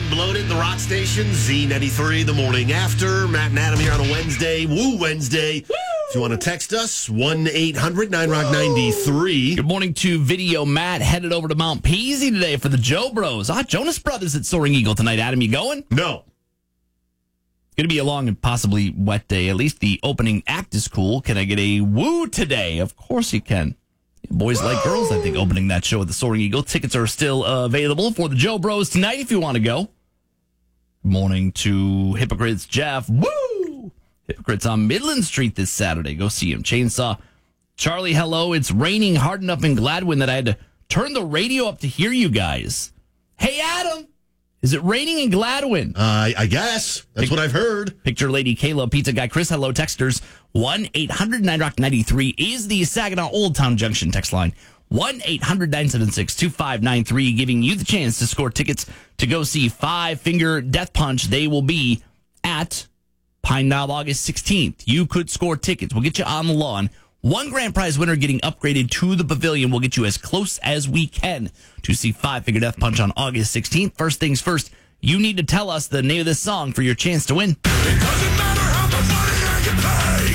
and bloated, the rock station, Z93, the morning after. Matt and Adam here on a Wednesday. Woo Wednesday. Woo! If you want to text us, 1-800-9ROCK-93. Good morning to Video Matt. Headed over to Mount Peasy today for the Joe Bros. Jonas Brothers at Soaring Eagle tonight. Adam, you going? No. Going to be a long and possibly wet day. At least the opening act is cool. Can I get a woo today? Of course you can. Boys like girls, I think, opening that show at the Soaring Eagle. Tickets are still available for the Joe Bros tonight if you want to go. Good morning to Hypocrites Jeff. Woo! Hypocrites on Midland Street this Saturday. Go see him. Chainsaw. Charlie, hello. It's raining hard enough in Gladwin that I had to turn the radio up to hear you guys. Hey, Adam. Is it raining in Gladwin? I guess. That's what I've heard. Picture Lady Kayla, Pizza Guy Chris, hello, texters. 1-800-9ROCK-93 is the Saginaw Old Town Junction text line. 1-800-976-2593, giving you the chance to score tickets to go see Five Finger Death Punch. They will be at Pine Knob August 16th. You could score tickets. We'll get you on the lawn. One grand prize winner getting upgraded to the pavilion will get you as close as we can to see Five Finger Death Punch on August 16th. First things first, you need to tell us the name of this song for your chance to win. It doesn't matter how much money I get paid.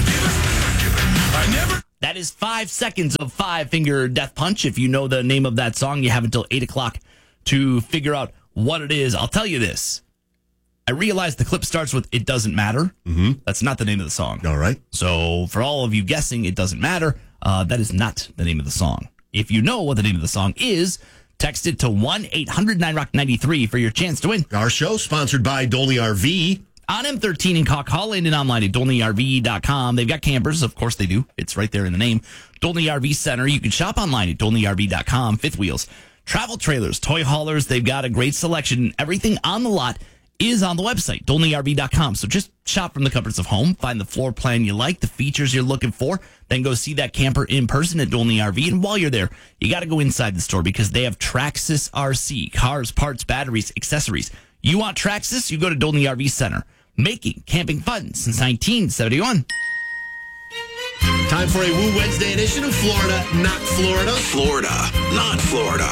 I never. That is 5 seconds of Five Finger Death Punch. If you know the name of that song, you have until 8 o'clock to figure out what it is. I'll tell you this. I realize the clip starts with "It Doesn't Matter." Mm-hmm. That's not the name of the song. All right. So for all of you guessing "It Doesn't Matter," that is not the name of the song. If you know what the name of the song is, text it to 1-800-9ROCK-93 for your chance to win. Our show sponsored by Dolney RV. On M13 in Caulk Holland and online at DolneyRV.com. They've got campers. Of course they do. It's right there in the name. Dolney RV Center. You can shop online at DolneyRV.com. Fifth wheels, travel trailers, toy haulers. They've got a great selection. Everything on the lot is on the website, DolneyRV.com. So just shop from the comforts of home, find the floor plan you like, the features you're looking for, then go see that camper in person at Dolney RV. And while you're there, you got to go inside the store because they have Traxxas RC, cars, parts, batteries, accessories. You want Traxxas? You go to Dolney RV Center, making camping fun since 1971. Time for a Woo Wednesday edition of Florida, Not Florida. Florida, not Florida.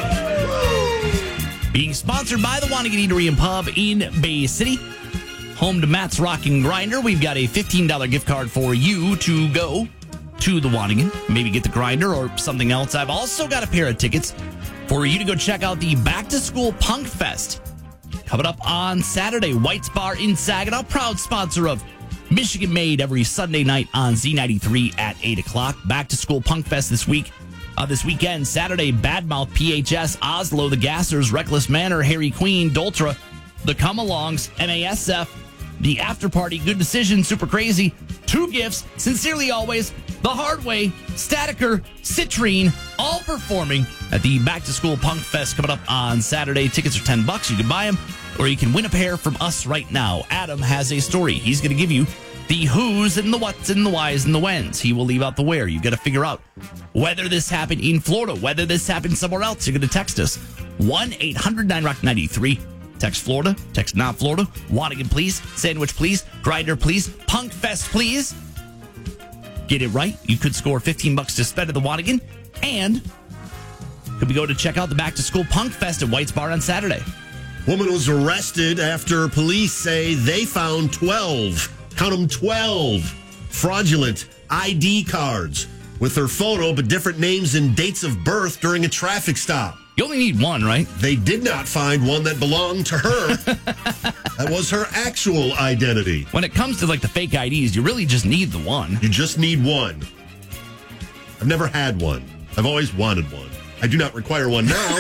Being sponsored by the Wannigan Eatery and Pub in Bay City. Home to Matt's Rockin' Grinder. We've got a $15 gift card for you to go to the Wannigan. Maybe get the grinder or something else. I've also got a pair of tickets for you to go check out the Back to School Punk Fest. Coming up on Saturday, White's Bar in Saginaw. Proud sponsor of Michigan Made every Sunday night on Z93 at 8 o'clock. Back to School Punk Fest this week. This weekend, Saturday, Badmouth, PHS, Oslo, The Gassers, Reckless Manor, Harry Queen, Doltra, The Come-Alongs, MASF, The After Party, Good Decision, Super Crazy, Two Gifts, Sincerely Always, The Hard Way, Statiker, Citrine, all performing at the Back to School Punk Fest coming up on Saturday. Tickets are $10. You can buy them, or you can win a pair from us right now. Adam has a story. He's going to give you the who's and the what's and the why's and the when's. He will leave out the where. You've got to figure out whether this happened in Florida, whether this happened somewhere else. You're going to text us. 1-800-9ROCK-93. Text Florida. Text not Florida. Wannigan, please. Sandwich, please. Grinder, please. Punk Fest, please. Get it right. You could score $15 to spend at the Wannigan. And could we go to check out the Back to School Punk Fest at White's Bar on Saturday. Woman was arrested after police say they found 12. Count them, 12 fraudulent ID cards with her photo but different names and dates of birth during a traffic stop. You only need one, right? They did not find one that belonged to her. That was her actual identity. When it comes to like the fake IDs, you really just need the one. You just need one. I've never had one. I've always wanted one. I do not require one now.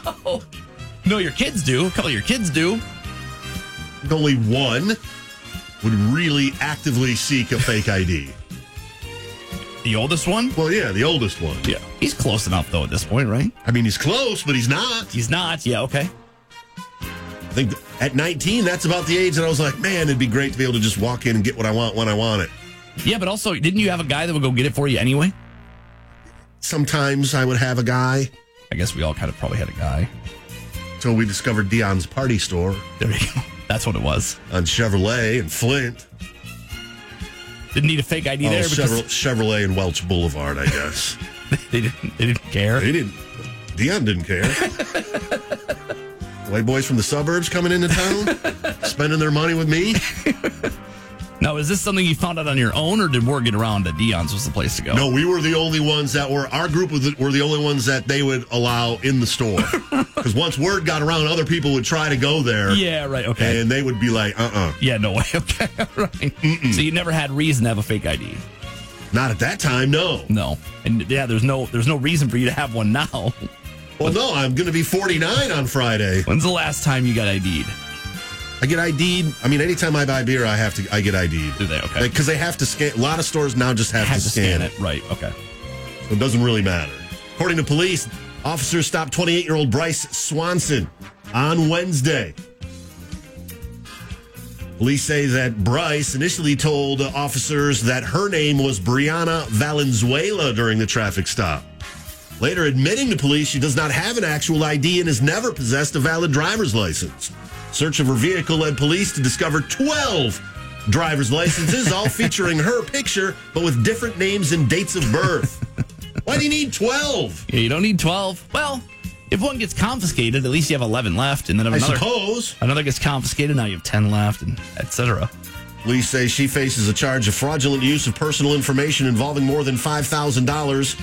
No, your kids do. A couple of your kids do. Only one would really actively seek a fake ID. The oldest one? Well, yeah, the oldest one. Yeah. He's close enough, though, at this point, right? I mean, he's close, but he's not. He's not. Yeah, okay. I think at 19, that's about the age that I was like, man, it'd be great to be able to just walk in and get what I want when I want it. Yeah, but also, didn't you have a guy that would go get it for you anyway? Sometimes I would have a guy. I guess we all kind of probably had a guy. Until we discovered Dion's Party Store. There you go. That's what it was. On Chevrolet and Flint. Didn't need a fake ID there. Because Chevrolet and Welch Boulevard, I guess. They didn't care. Dion didn't care. White boys from the suburbs coming into town, spending their money with me. Now, is this something you found out on your own, or did word get around that Dion's was the place to go? No, we were the only ones our group were the only ones that they would allow in the store. Because once word got around, other people would try to go there. Yeah, right, okay. And they would be like, Yeah, no way, okay, right. So you never had reason to have a fake ID? Not at that time, no. No. And yeah, there's no reason for you to have one now. Well, no, I'm going to be 49 on Friday. When's the last time you got ID'd? I get ID'd. I mean, anytime I buy beer, I get ID'd. Do they? Okay. Because they have to scan. A lot of stores now just have to scan it. Right, okay. So it doesn't really matter. According to police, officers stopped 28-year-old Bryce Swanson on Wednesday. Police say that Bryce initially told officers that her name was Brianna Valenzuela during the traffic stop. Later admitting to police she does not have an actual ID and has never possessed a valid driver's license. Search of her vehicle led police to discover 12 driver's licenses, all featuring her picture, but with different names and dates of birth. Why do you need 12? Yeah, you don't need 12. Well, if one gets confiscated, at least you have 11 left, and then I suppose another gets confiscated, now you have 10 left, and etc. Police say she faces a charge of fraudulent use of personal information involving more than $5,000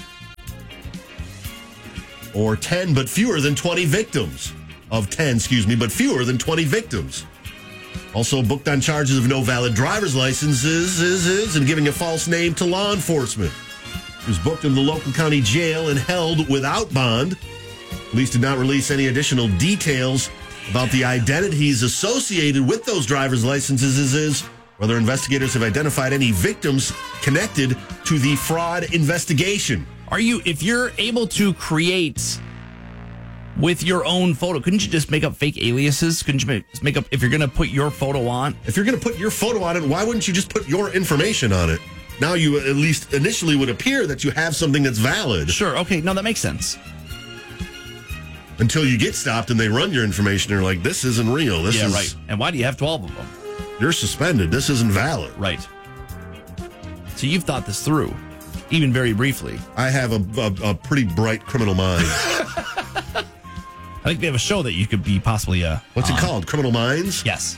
or 10 but fewer than 20 victims. Of 10, but fewer than 20 victims. Also booked on charges of no valid driver's licenses and giving a false name to law enforcement. She was booked in the local county jail and held without bond. Police did not release any additional details about the identities associated with those driver's licenses, whether investigators have identified any victims connected to the fraud investigation. If you're able to create with your own photo, couldn't you just make up fake aliases? Couldn't you make up, if you're going to put your photo on? If you're going to put your photo on it, why wouldn't you just put your information on it? Now you at least initially would appear that you have something that's valid. Sure, okay, no, that makes sense. Until you get stopped and they run your information and you're like, this isn't real. This is right. And why do you have 12 of them? You're suspended. This isn't valid. Right. So you've thought this through, even very briefly. I have a pretty bright criminal mind. I think they have a show that you could be possibly What's it called? Criminal Minds? Yes.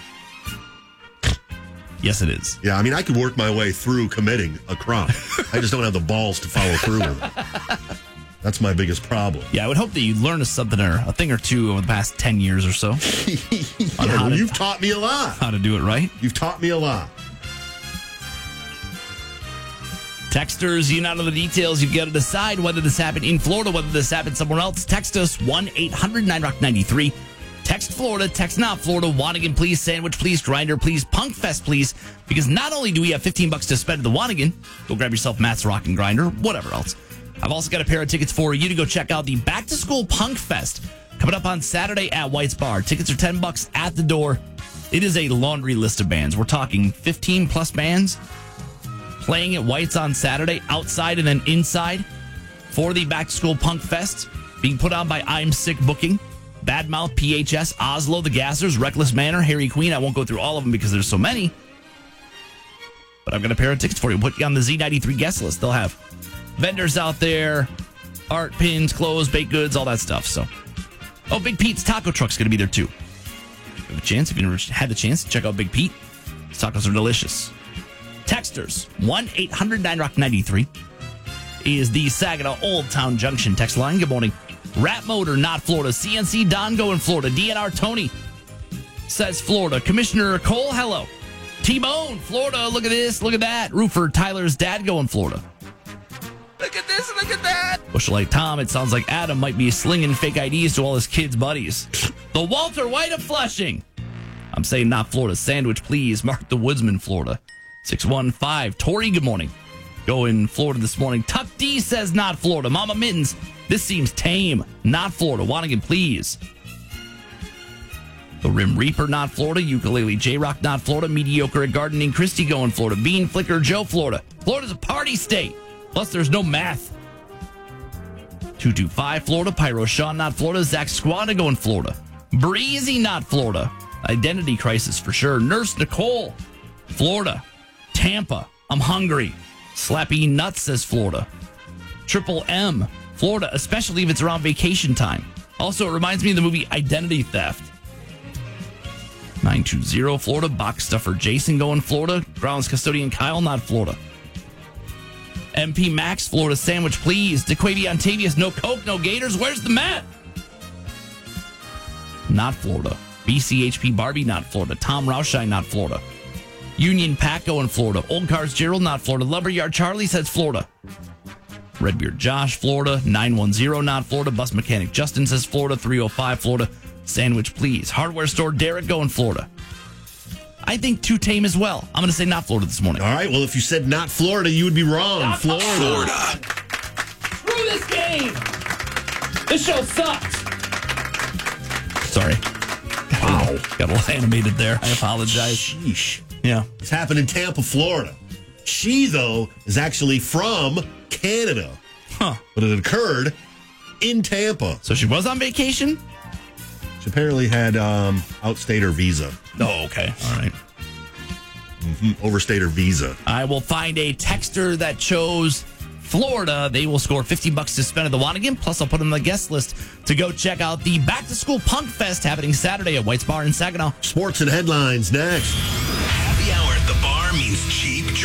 Yes, it is. Yeah, I mean, I could work my way through committing a crime. I just don't have the balls to follow through with it. That's my biggest problem. Yeah, I would hope that you learned something or a thing or two over the past 10 years or so. You've taught me a lot. How to do it right. You've taught me a lot. Texters, you not know the details. You've got to decide whether this happened in Florida, whether this happened somewhere else. Text us 1-800-9ROCK93. Text Florida, text not Florida. Wanigan, please. Sandwich, please. Grinder, please. Punk Fest, please. Because not only do we have $15 to spend at the Wanigan, go grab yourself Matt's Rock and Grinder, whatever else. I've also got a pair of tickets for you to go check out the Back to School Punk Fest coming up on Saturday at White's Bar. Tickets are $10 at the door. It is a laundry list of bands. We're talking 15 plus bands playing at White's on Saturday, outside and then inside for the Back to School Punk Fest, being put on by I'm Sick Booking, Badmouth, PHS, Oslo, The Gassers, Reckless Manor, Harry Queen. I won't go through all of them because there's so many. But I've got a pair of tickets for you. Put you on the Z93 guest list. They'll have vendors out there, art, pins, clothes, baked goods, all that stuff. So, Big Pete's Taco Truck's going to be there too. If you have a chance, if you never had the chance to check out Big Pete, his tacos are delicious. Texters, 1-800-9ROCK93 is the Saginaw Old Town Junction text line. Good morning. Rat Motor, not Florida. CNC Don going Florida. DNR Tony says Florida. Commissioner Cole, hello. T-Bone, Florida. Look at this, look at that. Roofer Tyler's dad going Florida. Look at this, look at that. Bushlight Tom, it sounds like Adam might be slinging fake IDs to all his kids' buddies. The Walter White of Flushing. I'm saying not Florida. Sandwich, please. Mark the Woodsman, Florida. 615. Tori, good morning. Going Florida this morning. Tuck D says not Florida. Mama Mittens, this seems tame. Not Florida. Wanigan, please. The Rim Reaper, not Florida. Ukulele J-Rock, not Florida. Mediocre at Gardening Christie, going Florida. Bean Flicker Joe, Florida. Florida's a party state. Plus, there's no math. 225, Florida. Pyro Sean, not Florida. Zach Squada, going Florida. Breezy, not Florida. Identity Crisis for sure. Nurse Nicole, Florida. Tampa, I'm hungry. Slappy Nuts says Florida. Triple M, Florida, especially if it's around vacation time. Also, it reminds me of the movie Identity Theft. 920 Florida. Box stuffer Jason going Florida. Grounds custodian Kyle, not Florida. MP Max, Florida sandwich, please. DeQuavy Ontavius, no Coke, no Gators. Where's the mat? Not Florida. BCHP Barbie, not Florida. Tom Rauschein, not Florida. Union Pack going Florida. Old Cars Gerald, not Florida. Lumberyard Charlie says Florida. Redbeard Josh, Florida. 910, not Florida. Bus Mechanic Justin says Florida. 305, Florida. Sandwich, please. Hardware Store Derek going Florida. I think too tame as well. I'm going to say not Florida this morning. All right. Well, if you said not Florida, you would be wrong. Not Florida. Screw this game. This show sucks. Sorry. Wow. Got a little animated there. I apologize. Sheesh. Yeah. It's happened in Tampa, Florida. She, though, is actually from Canada. Huh. But it occurred in Tampa. So she was on vacation? She apparently had outstayed her visa. Oh, okay. All right. Overstayed her visa. I will find a texter that chose Florida. They will score $50 to spend at the Wanigan. Plus, I'll put them on the guest list to go check out the Back to School Punk Fest happening Saturday at White's Bar in Saginaw. Sports and headlines next. Happy hour at the bar means